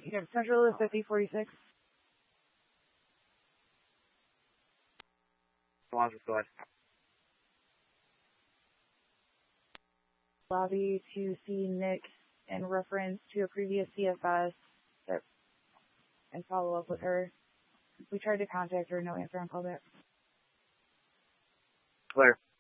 You have Central is 5046. Alonzo, go ahead. Lobby to see Nick in reference to a previous CFS and follow up with her. We tried to contact her, no answer on callback. Clear.